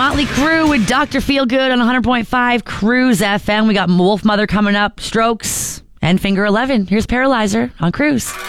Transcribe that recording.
Motley Crue with Dr. Feelgood on 100.5 Cruise FM. We got Wolf Mother coming up, Strokes, and Finger 11. Here's Paralyzer on Cruise.